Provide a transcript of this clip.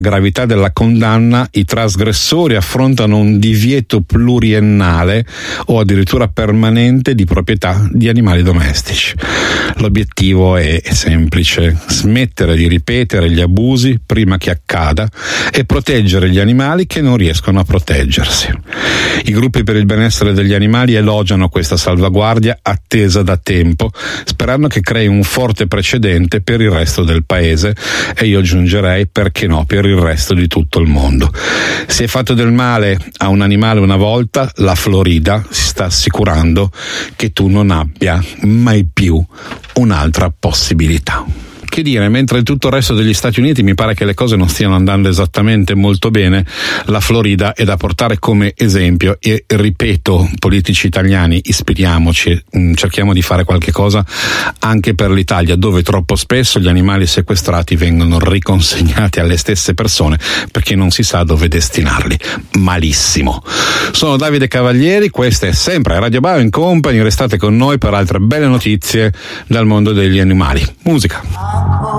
gravità della condanna, i trasgressori affrontano un divieto pluriennale o addirittura permanente di proprietà di animali domestici. L'obiettivo è semplice: smettere di ripetere gli abusi prima che accada e proteggere gli animali che non riescono a proteggersi. I gruppi per il benessere degli animali elogiano questa salvaguardia attesa da tempo, sperando che crei un forte precedente per il resto del paese e io aggiungerei, perché no, per il resto di tutto il mondo. Se hai fatto del male a un animale una volta, la Florida si sta assicurando che tu non abbia mai più un'altra possibilità. Che dire, mentre in tutto il resto degli Stati Uniti mi pare che le cose non stiano andando esattamente molto bene, la Florida è da portare come esempio e, ripeto, politici italiani, ispiriamoci, cerchiamo di fare qualche cosa anche per l'Italia, dove troppo spesso gli animali sequestrati vengono riconsegnati alle stesse persone perché non si sa dove destinarli. Malissimo. Sono Davide Cavalieri, questa è sempre Radio Bio Company, restate con noi per altre belle notizie dal mondo degli animali. Musica.